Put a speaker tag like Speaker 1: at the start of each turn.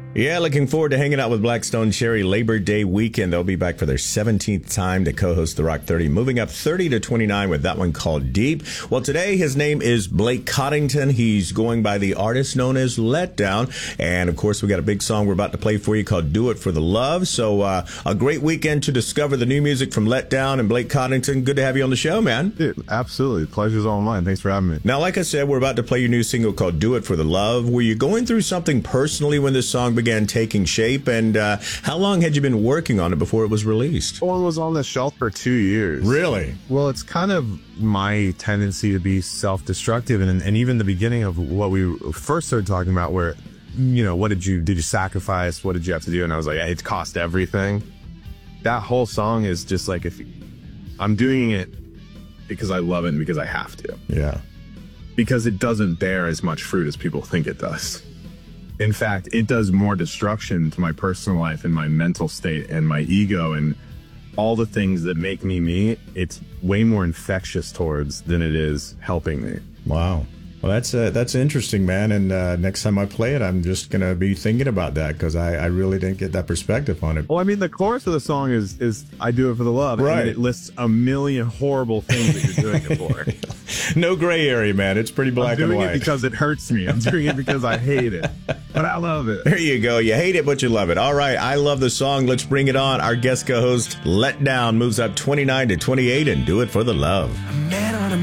Speaker 1: Yeah, looking forward to hanging out with Blackstone Cherry Labor Day weekend. They'll be back for their 17th time to co-host the Rock 30, moving up 30 to 29 with that one called Deep. Well, today his name is Blake Coddington. He's going by the artist known as Letdown. And, of course, we got a big song we're about to play for you called Do It for the Love. So a great weekend to discover the new music from Letdown and Blake Coddington. Good to have you on the show, man.
Speaker 2: Dude, absolutely. Pleasure's all mine. Thanks for having me.
Speaker 1: Now, like I said, we're about to play your new single called Do It for the Love. Were you going through something personally when this song began taking shape? And how long had you been working on it before it was released?
Speaker 2: One was on the shelf for 2 years.
Speaker 1: Really?
Speaker 2: Well, it's kind of my tendency to be self-destructive. And even the beginning of what we first started talking about where, you know, did you sacrifice? What did you have to do? And I was like, it cost everything. That whole song is just like, if I'm doing it because I love it and because I have to.
Speaker 1: Yeah.
Speaker 2: Because it doesn't bear as much fruit as people think it does. In fact, it does more destruction to my personal life and my mental state and my ego and all the things that make me me. It's way more infectious towards than it is helping me.
Speaker 1: Wow. Well, that's interesting, man. And next time I play it, I'm just going to be thinking about that because I really didn't get that perspective on it.
Speaker 2: Well, I mean, the chorus of the song is I do it for the love.
Speaker 1: Right.
Speaker 2: And it lists a million horrible things that you're doing it for.
Speaker 1: No gray area, man. It's pretty black and white.
Speaker 2: I'm doing it because it hurts me. I'm doing it because I hate it. But I love it.
Speaker 1: There you go. You hate it, but you love it. All right. I love the song. Let's bring it on. Our guest co-host, Letdown, moves up 29 to 28 and Do It for the Love.